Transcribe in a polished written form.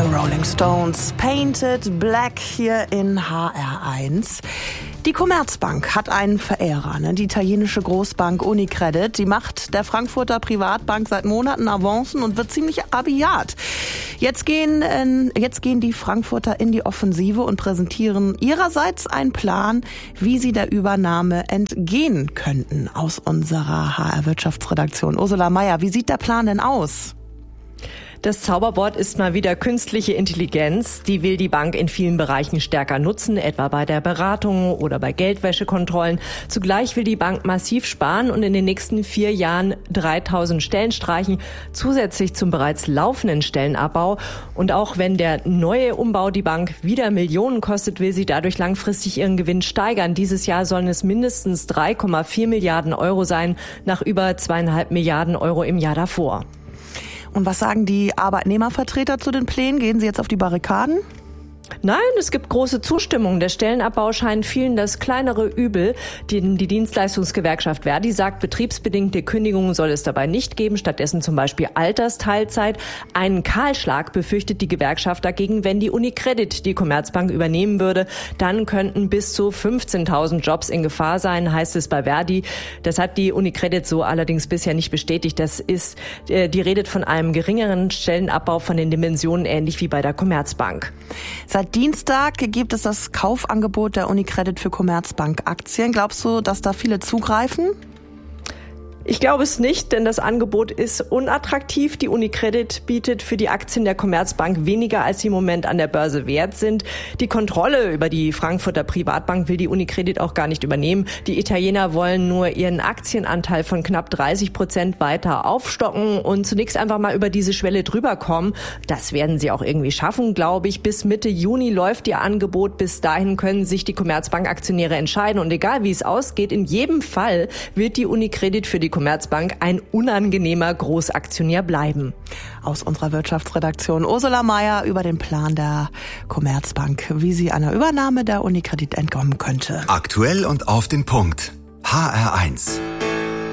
Rolling Stones, Painted Black hier in HR1. Die Commerzbank hat einen Verehrer, die italienische Großbank Unicredit. Die macht der Frankfurter Privatbank seit Monaten Avancen und wird ziemlich rabiat. Jetzt gehen die Frankfurter in die Offensive und präsentieren ihrerseits einen Plan, wie sie der Übernahme entgehen könnten. Aus unserer HR-Wirtschaftsredaktion. Ursula Meier, wie sieht der Plan denn aus? Das Zauberwort ist mal wieder künstliche Intelligenz. Die will die Bank in vielen Bereichen stärker nutzen, etwa bei der Beratung oder bei Geldwäschekontrollen. Zugleich will die Bank massiv sparen und in den nächsten 4 Jahren 3000 Stellen streichen, zusätzlich zum bereits laufenden Stellenabbau. Und auch wenn der neue Umbau die Bank wieder Millionen kostet, will sie dadurch langfristig ihren Gewinn steigern. Dieses Jahr sollen es mindestens 3,4 Milliarden Euro sein, nach über 2,5 Milliarden Euro im Jahr davor. Und was sagen die Arbeitnehmervertreter zu den Plänen? Gehen sie jetzt auf die Barrikaden? Nein, es gibt große Zustimmung. Der Stellenabbau scheint vielen das kleinere Übel. Die Dienstleistungsgewerkschaft Verdi sagt, betriebsbedingte Kündigungen soll es dabei nicht geben, stattdessen zum Beispiel Altersteilzeit. Einen Kahlschlag befürchtet die Gewerkschaft dagegen, wenn die Unicredit die Commerzbank übernehmen würde. Dann könnten bis zu 15.000 Jobs in Gefahr sein, heißt es bei Verdi. Das hat die Unicredit so allerdings bisher nicht bestätigt. Die redet von einem geringeren Stellenabbau von den Dimensionen ähnlich wie bei der Commerzbank. Seit Dienstag gibt es das Kaufangebot der Unicredit für Commerzbank-Aktien. Glaubst du, dass da viele zugreifen? Ich glaube es nicht, denn das Angebot ist unattraktiv. Die Unicredit bietet für die Aktien der Commerzbank weniger, als sie im Moment an der Börse wert sind. Die Kontrolle über die Frankfurter Privatbank will die Unicredit auch gar nicht übernehmen. Die Italiener wollen nur ihren Aktienanteil von knapp 30% weiter aufstocken und zunächst einfach mal über diese Schwelle drüber kommen. Das werden sie auch irgendwie schaffen, glaube ich. Bis Mitte Juni läuft ihr Angebot. Bis dahin können sich die Commerzbank-Aktionäre entscheiden. Und egal wie es ausgeht, in jedem Fall wird die Unicredit für die Commerzbank ein unangenehmer Großaktionär bleiben. Aus unserer Wirtschaftsredaktion Ursula Meier über den Plan der Commerzbank, wie sie einer Übernahme der Unicredit entkommen könnte. Aktuell und auf den Punkt. HR1.